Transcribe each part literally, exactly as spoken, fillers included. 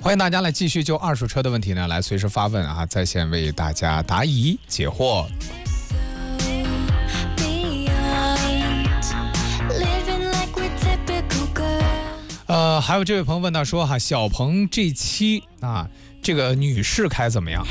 欢迎大家来继续就二手车的问题呢来随时发问啊，在线为大家答疑解惑。呃，还有这位朋友问到说哈，小鹏 G 七 啊，这个女士开怎么样？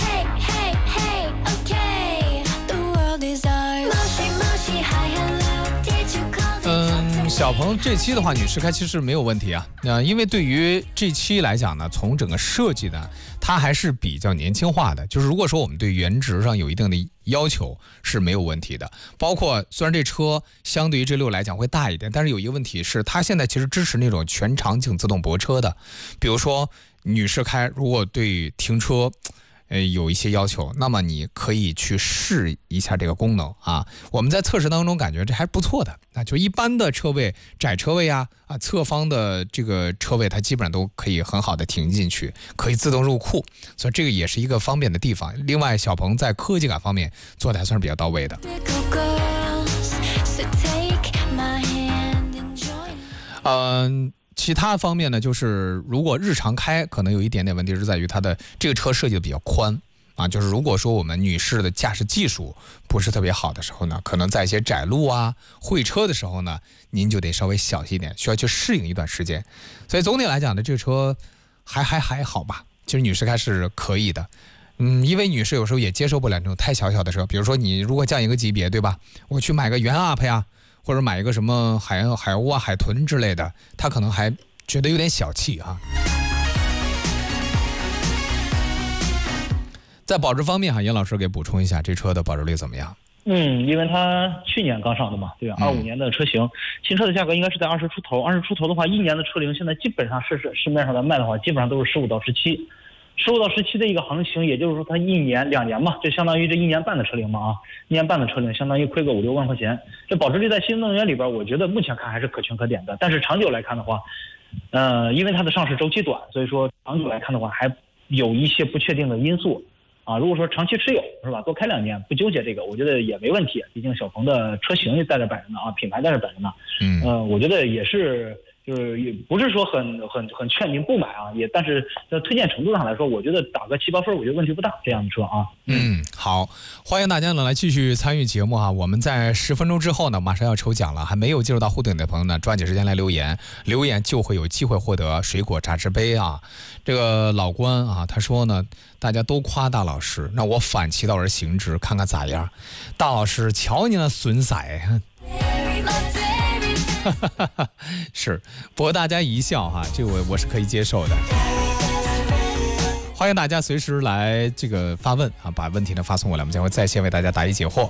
嗯，小鹏 G 七 的话，女士开其实没有问题啊。那、呃、因为对于 G 七 来讲呢，从整个设计呢，它还是比较年轻化的。就是如果说我们对颜值上有一定的要求是没有问题的。包括虽然这车相对于 G 六 来讲会大一点，但是有一个问题是，它现在其实支持那种全场景自动泊车的。比如说女士开，如果对停车呃，有一些要求，那么你可以去试一下这个功能啊。我们在测试当中感觉这还不错的，那就一般的车位、窄车位啊，啊，侧方的这个车位，它基本上都可以很好的停进去，可以自动入库，所以这个也是一个方便的地方。另外，小鹏在科技感方面做的还算是比较到位的。嗯。其他方面呢，就是如果日常开，可能有一点点问题是在于它的这个车设计的比较宽啊，就是如果说我们女士的驾驶技术不是特别好的时候呢，可能在一些窄路啊、会车的时候呢，您就得稍微小心一点，需要去适应一段时间。所以总体来讲呢，这个车还还还好吧，其实女士开是可以的。嗯，因为女士有时候也接受不了这种太小小的车，比如说你如果降一个级别，对吧？我去买个元 up 呀。或者买一个什么海海鸥啊、海豚之类的，他可能还觉得有点小气啊。在保值方面哈，严老师给补充一下，这车的保值率怎么样？ 嗯，因为它去年刚上的嘛，对吧？二五年的车型，嗯、新车的价格应该是在二十出头，二十出头的话，一年的车龄现在基本上是市面上在卖的话，基本上都是十五到十七。十五到十七的一个行情，也就是说它一年两年嘛，就相当于这一年半的车龄嘛啊，一年半的车龄相当于亏个五六万块钱。这保值率在新能源里边，我觉得目前看还是可圈可点的。但是长久来看的话，呃，因为它的上市周期短，所以说长久来看的话，还有一些不确定的因素啊。如果说长期持有是吧，多开两年不纠结这个，我觉得也没问题。毕竟小鹏的车型也在这摆着呢啊，品牌在这摆着呢。嗯，呃，我觉得也是。就是也不是说很很很劝您不买啊，也但是在推荐程度上来说，我觉得打个七八分，我觉得问题不大。这样的车啊， 嗯，好，欢迎大家呢来继续参与节目啊。我们在十分钟之后呢，马上要抽奖了，还没有进入到互动的朋友呢，抓紧时间来留言，留言就会有机会获得水果榨汁杯啊。这个老关啊，他说呢，大家都夸大老师，那我反其道而行之，看看咋样。大老师，瞧你那损色。是，不过大家一笑哈，这个我我是可以接受的。欢迎大家随时来这个发问啊，把问题呢发送过来，我们将会在线为大家答疑解惑。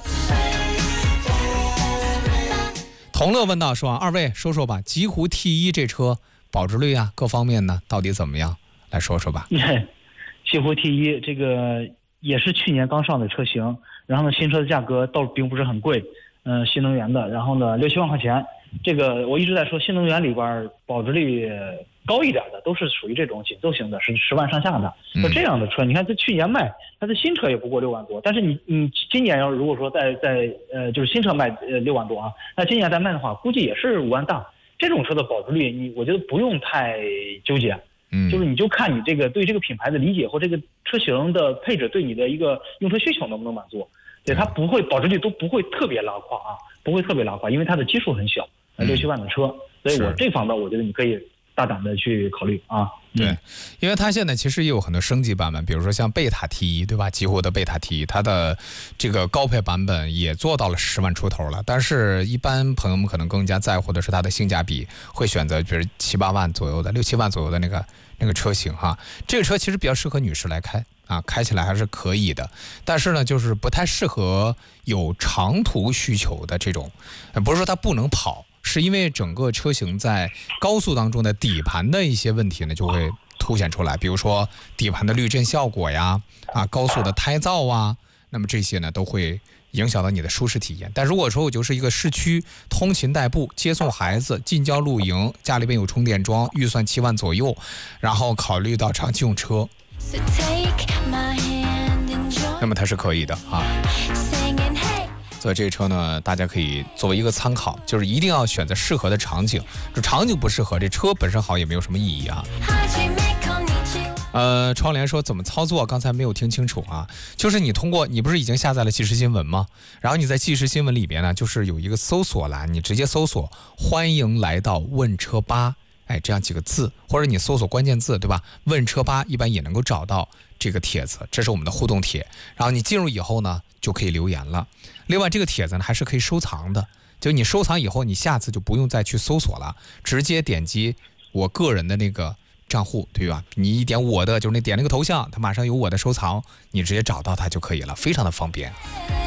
同乐问到说啊，二位说说吧，极狐 T 一 这车保值率啊，各方面呢到底怎么样？来说说吧。 极狐 T 一 这个也是去年刚上的车型，然后呢，新车的价格倒并不是很贵，嗯、呃，新能源的，然后呢六七万块钱。这个我一直在说，新能源里边保值率高一点的都是属于这种紧凑型的，是十万上下的。那这样的车，你看这去年卖，它的新车也不过六万多，但是你你今年要如果说在在呃就是新车卖呃六万多啊，那今年再卖的话，估计也是五万大。这种车的保值率，你我觉得不用太纠结，嗯，就是你就看你这个对这个品牌的理解或这个车型的配置对你的一个用车需求能不能满足。对，它不会保值率都不会特别拉胯啊，不会特别拉胯，因为它的基数很小。六七万的车，所以我这方面我觉得你可以大胆的去考虑啊。 对，因为它现在其实也有很多升级版本，比如说像贝塔 T 一，对吧？极狐的贝塔 T 一，它的这个高配版本也做到了十万出头了。但是，一般朋友们可能更加在乎的是它的性价比，会选择比如七八万左右的、六七万左右的那个那个车型哈。这个车其实比较适合女士来开啊，开起来还是可以的。但是呢，就是不太适合有长途需求的这种，不是说它不能跑。是因为整个车型在高速当中的底盘的一些问题呢，就会凸显出来，比如说底盘的滤震效果呀，啊，高速的胎噪啊，那么这些呢都会影响到你的舒适体验。但如果说我就是一个市区通勤代步、接送孩子、近郊露营，家里边有充电桩，预算七万左右，然后考虑到长期用车，那么它是可以的啊。所以这车呢，大家可以作为一个参考，就是一定要选择适合的场景。这场景不适合，这车本身好也没有什么意义啊。 呃，窗帘说怎么操作？刚才没有听清楚啊。就是你通过，你不是已经下载了即时新闻吗？然后你在即时新闻里边呢，就是有一个搜索栏，你直接搜索“欢迎来到问车吧”，哎，这样几个字，或者你搜索关键字，对吧？问车吧一般也能够找到这个帖子，这是我们的互动帖。然后你进入以后呢，就可以留言了。另外，这个帖子呢还是可以收藏的，就你收藏以后，你下次就不用再去搜索了，直接点击我个人的那个账户，对吧？你一点我的，就是那点那个头像，它马上有我的收藏，你直接找到它就可以了，非常的方便。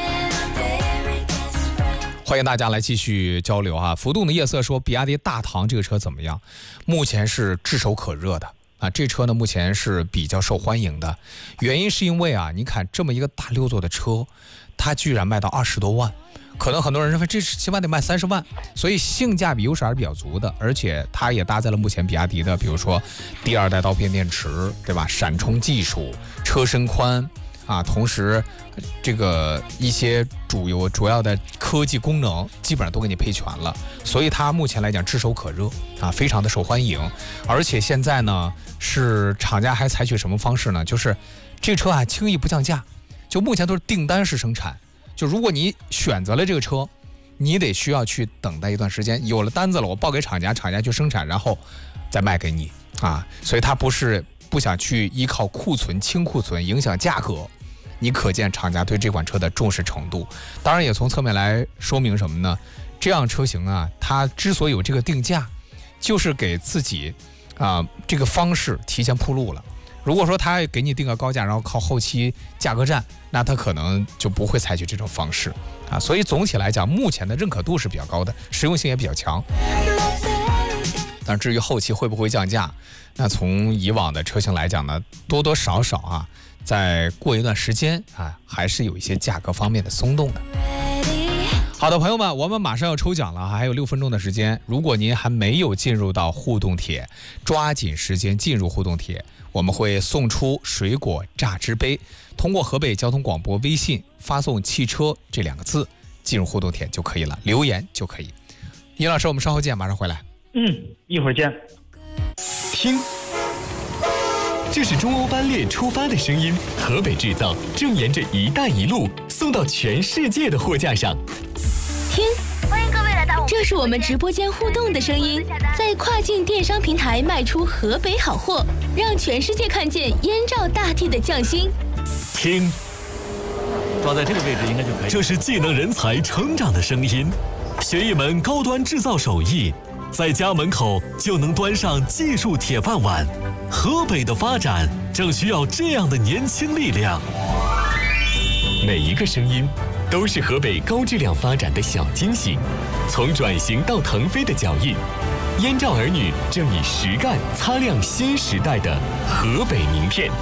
欢迎大家来继续交流啊！浮动的夜色说，比亚迪大唐这个车怎么样？目前是炙手可热的啊，这车呢目前是比较受欢迎的，原因是因为啊，你看这么一个大六座的车，它居然卖到二十多万。可能很多人认为这起码得卖三十万，所以性价比优势还是比较足的，而且它也搭载了目前比亚迪的，比如说第二代刀片电池，对吧？闪充技术，车身宽啊，同时这个一些主有主要的科技功能基本上都给你配全了，所以它目前来讲炙手可热啊，非常的受欢迎。而且现在呢，是厂家还采取什么方式呢？就是这车啊轻易不降价，就目前都是订单式生产。就如果你选择了这个车，你得需要去等待一段时间，有了单子了，我报给厂家，厂家去生产，然后再卖给你啊。所以它不是不想去依靠库存清库存影响价格，你可见厂家对这款车的重视程度。当然也从侧面来说明什么呢？这样车型啊，它之所以有这个定价，就是给自己啊这个方式提前铺路了。如果说他给你定个高价，然后靠后期价格战，那他可能就不会采取这种方式啊。所以总体来讲，目前的认可度是比较高的，实用性也比较强。但至于后期会不会降价，那从以往的车型来讲呢，多多少少啊，在过一段时间啊，还是有一些价格方面的松动的。好的，朋友们，我们马上要抽奖了，还有六分钟的时间。如果您还没有进入到互动帖，抓紧时间进入互动帖，我们会送出水果榨汁杯。通过河北交通广播微信发送汽车这两个字进入互动帖就可以了，留言就可以。尹老师，我们稍后见，马上回来。 嗯，一会儿见。 听，这是中欧班列出发的声音，河北制造正沿着一带一路送到全世界的货架上。 听，欢迎各位来到，这是我们直播间互动的声音，在跨境电商平台卖出河北好货，让全世界看见燕赵大地的匠心。 听， 抓在这个位置应该就可以。 这是技能人才成长的声音，学一门高端制造手艺，在家门口就能端上技术铁饭碗。河北的发展正需要这样的年轻力量。每一个声音都是河北高质量发展的小惊喜，从转型到腾飞的脚印，燕赵儿女正以实干擦亮新时代的河北名片。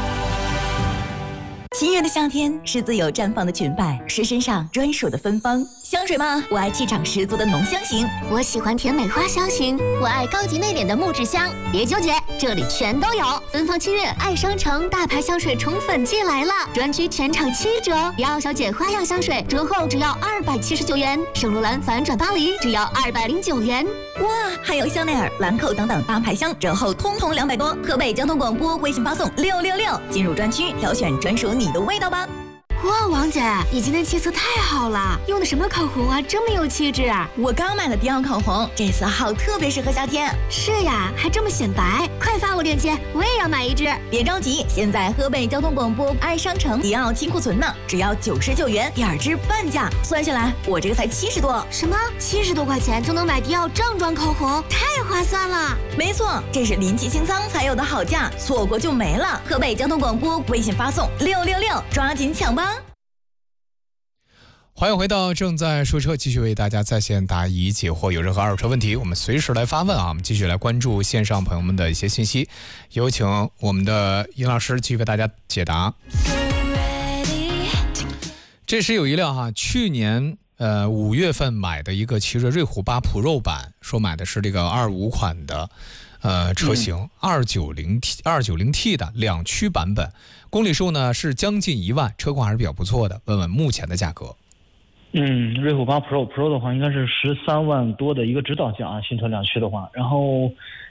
七月的夏天是自由绽放的裙摆，是身上专属的芬芳。香水吗？我爱气场十足的浓香型， 我喜欢甜美花香型，我爱高级内敛的木质香。别纠结，这里全都有。芬芳七月爱商城大牌香水宠粉季来了，专区全场七折。迪奥小姐花样香水折后只要二百七十九元，圣罗兰反转巴黎只要二百零九元。 哇，还有香奈儿、兰蔻等等大牌香折后通通两百多。河北交通广播微信发送六六六，进入专区挑选专属你的味道吧。 哇，王姐，你今天气色太好了，用的什么口红啊，这么有气质啊！ 我刚买了迪奥口红，这色号特别适合夏天。 是呀，还这么显白，快发我链接，我也要买一支。 别着急，现在河北交通广播爱商城迪奥清库存呢，只要九十九元，第二支半价，算下来我这个才七十多。 什么？七十多块钱就能买迪奥正装口红，太划算了！ 没错，这是临期清仓才有的好价，错过就没了。河北交通广播微信发送六六六，抓紧抢吧！ 欢迎回到正在说车，继续为大家在线答疑解惑。有任何二手车问题，我们随时来发问啊！我们继续来关注线上朋友们的一些信息，有请我们的尹老师继续为大家解答。这是有一辆哈，去年呃五月份买的一个奇瑞瑞虎八 Pro 版，说买的是这个二五款的呃车型，二九零 T 二九零 T 的两驱版本，公里数呢是将近一万，车况还是比较不错的。问问目前的价格。 嗯，瑞虎八 Pro Pro 的话，应该是十三万多的一个指导价啊，新车两驱的话，然后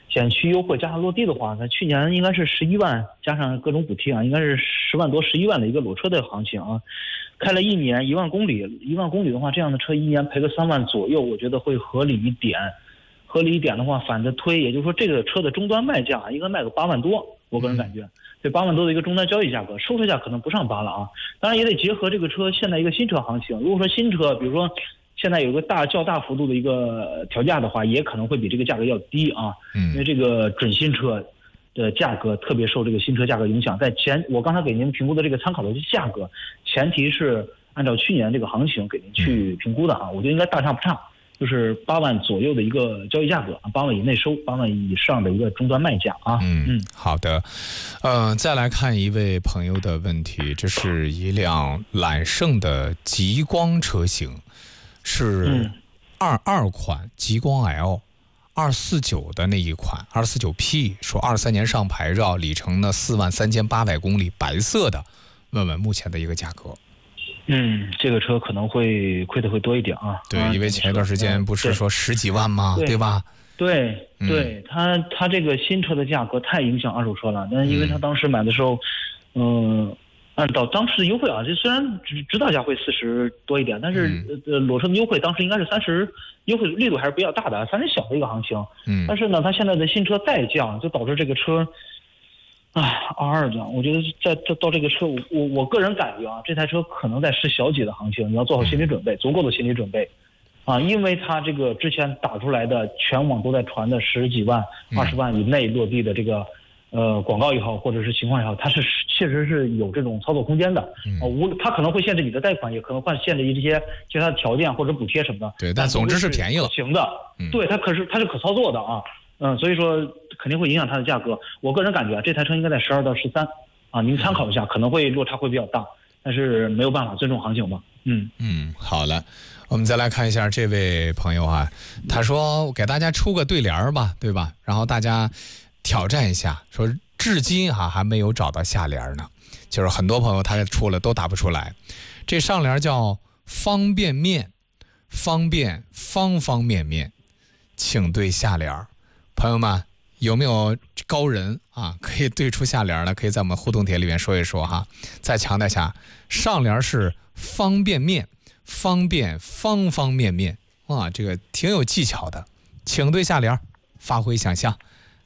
险区优惠加上落地的话，它去年应该是十一万，加上各种补贴啊，应该是十万多十一万的一个裸车的行情啊。开了一年一万公里，一万公里的话，这样的车一年赔个三万左右，我觉得会合理一点。合理一点的话，反着推，也就是说这个车的终端卖价应该卖个八万多，我个人感觉，这八万多的一个终端交易价格，收车价可能不上八了啊。当然也得结合这个车现在一个新车行情，如果说新车，比如说现在有个大较大幅度的一个调价的话，也可能会比这个价格要低啊，因为这个准新车的价格特别受这个新车价格影响。在前我刚才给您评估的这个参考的价格，前提是按照去年这个行情给您去评估的啊，我觉得应该大差不差。就是八万左右的一个交易价格，八万以内收，八万以上的一个终端卖价啊。 嗯嗯，好的。呃，再来看一位朋友的问题，这是一辆揽胜的极光车型，是二二款极光 L， 二四九的那一款，二四九 P， 说二三年上牌照，里程呢四万三千八百公里，白色的，问问目前的一个价格。 嗯，这个车可能会亏的会多一点啊。 对，因为前一段时间不是说十几万吗？对, 对吧？ 对对，它它这个新车的价格太影响二手车了。但是因为他当时买的时候，嗯、呃，按照当时的优惠啊，这虽然指指导价会四十多一点，但是、嗯、呃裸车的优惠当时应该是三十，优惠力度还是比较大的，三十小的一个行情。嗯。但是呢，它现在的新车再降，就导致这个车。啊，二二的，我觉得在这到这个车，我我我个人感觉啊，这台车可能在试小几的行情，你要做好心理准备，足够的心理准备，啊，因为它这个之前打出来的全网都在传的十几万、二十万以内落地的这个呃广告也好，或者是情况也好，它是确实是有这种操作空间的，啊，无它可能会限制你的贷款，也可能会限制一些其他的条件或者补贴什么的。 对，但总之是便宜了。 行的，对，它可是它是可操作的啊。嗯，所以说肯定会影响它的价格。我个人感觉啊，这台车应该在十二到十三，啊，您参考一下，可能会落差会比较大，但是没有办法，尊重行情吧。嗯嗯，好了，我们再来看一下这位朋友啊，他说给大家出个对联吧，对吧？然后大家挑战一下，说至今哈、啊、还没有找到下联呢，就是很多朋友他出了都答不出来。这上联叫方便面，方便方方面面，请对下联。朋友们有没有高人啊可以对出下联的，可以在我们互动帖里面说一说哈。再强调一下，上联是方便面，方便方方面面啊，这个挺有技巧的，请对下联，发挥想象。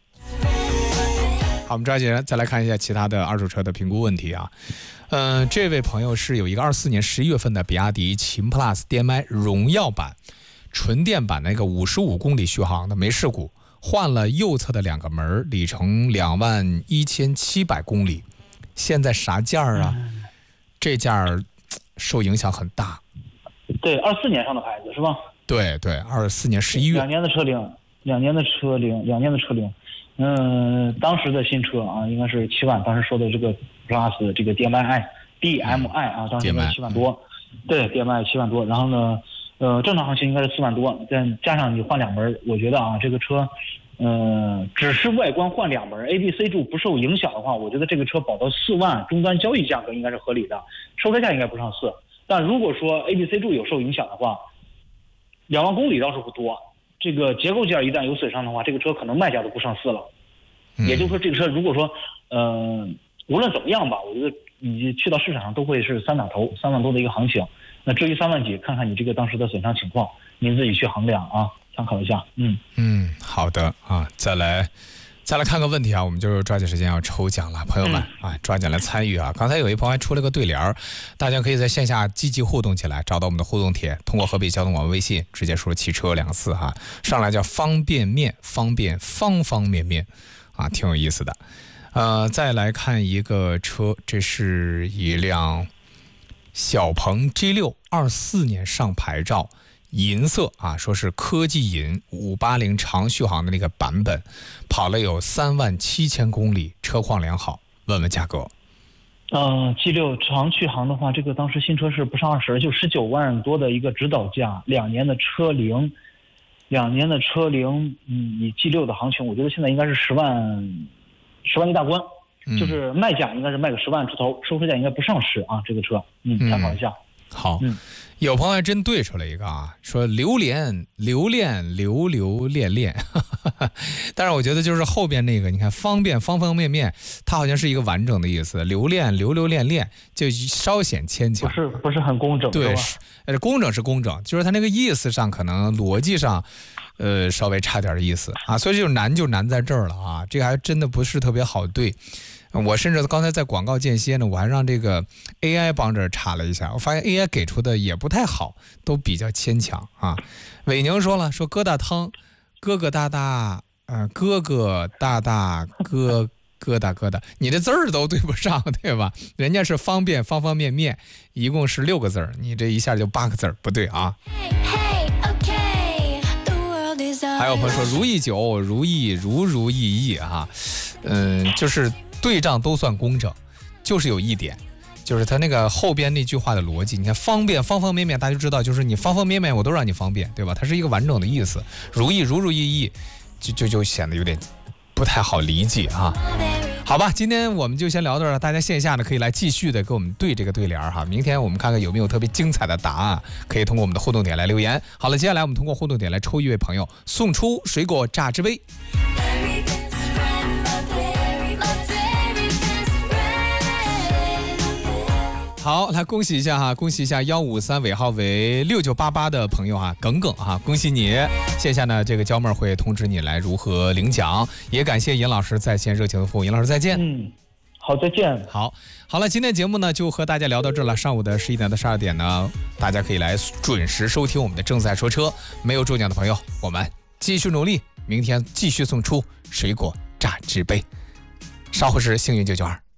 好，我们抓紧再来看一下其他的二手车的评估问题啊。嗯、呃，这位朋友是有一个二四年十一月份的比亚迪秦 Plus D M I 荣耀版纯电版那个五十五公里续航的，没事故。换了右侧的两个门，里程两万一千七百公里，现在啥价啊？嗯、这价受影响很大。 对，二四年上的牌子是吧？ 对对，二四年十一月。 两年的车龄，两年的车龄，两年的车龄。嗯，当时的新车啊，应该是七万。当时说的这个 Plus 这个 D M I D M I 啊，当时七万多。对 ，D M I 七万多。然后呢？呃，正常行情应该是四万多，再加上你换两门，我觉得啊，这个车，呃，只是外观换两门 ，A B C 柱不受影响的话，我觉得这个车保到四万，终端交易价格应该是合理的，收车价应该不上四。但如果说 A B C 柱有受影响的话，两万公里倒是不多，这个结构件一旦有损伤的话，这个车可能卖价都不上四了。嗯、也就是说，这个车如果说，呃，无论怎么样吧，我觉得你去到市场上都会是三打头，三万多的一个行情。那至于三万几，看看你这个当时的损伤情况，您自己去衡量啊，参考一下。嗯嗯，好的啊，再来再来看个问题啊，我们就抓紧时间要抽奖了，朋友们、嗯、啊，抓紧来参与啊！刚才有一朋友还出了个对联，大家可以在线下积极互动起来，找到我们的互动帖，通过河北交通网微信直接输入汽车两个字哈，上来叫方便面，方便方方面面啊，挺有意思的。呃，再来看一个车，这是一辆小鹏 G 六， 二四年上牌照，银色啊，说是科技银五八零长续航的那个版本，跑了有三万七千公里，车况良好，问问价格。 呃 G 六 长续航的话，这个当时新车是不上二十，就十九万多的一个指导价，两年的车龄，两年的车龄，嗯，以 G 六 的行情，我觉得现在应该是十万，十万一大关。就是卖价应该是卖个十万出头，收车价应该不上十啊，这个车，嗯，参考一下。 好，嗯，有朋友还真对出了一个啊，说榴莲留恋流流恋恋， 但是我觉得就是后边那个，你看方便方方面面，它好像是一个完整的意思。留恋留留恋恋，就稍显牵强， 不是不是很工整， 对， 是呃，工整是工整，就是它那个意思上可能逻辑上，呃，稍微差点意思啊，所以就难就难在这儿了啊，这个还真的不是特别好对。我甚至刚才在广告间歇呢，我还让这个 A I 帮着查了一下，我发现 A I 给出的也不太好，都比较牵强啊。伟宁说了，说疙瘩汤，疙疙瘩瘩，呃，疙疙瘩瘩，疙疙瘩疙瘩，你这字儿都对不上，对吧？人家是方便方方面面，一共是六个字儿，你这一下就八个字儿，不对啊。还有朋友说如意酒，如意如如意意啊，嗯，就是对仗都算工整，就是有一点，就是他那个后边那句话的逻辑，你看方便方方面面，大家就知道，就是你方方面面我都让你方便，对吧？它是一个完整的意思，如意如如意意，就就就显得有点不太好理解啊。好吧，今天我们就先聊到这儿，大家线下呢可以来继续的给我们对这个对联哈。明天我们看看有没有特别精彩的答案，可以通过我们的互动点来留言。好了，接下来我们通过互动点来抽一位朋友，送出水果榨汁杯。好，来恭喜一下哈，恭喜一下幺五三尾号为六九八八的朋友哈，耿耿哈，恭喜你！线下呢，这个娇妹会通知你来如何领奖，也感谢尹老师在线热情的服务，尹老师再见。 嗯，好，再见。 好，好了，今天节目呢就和大家聊到这儿了。上午的十一点到十二点呢，大家可以来准时收听我们的正在说车。没有中奖的朋友，我们继续努力，明天继续送出水果榨汁杯。稍后是幸运九九二。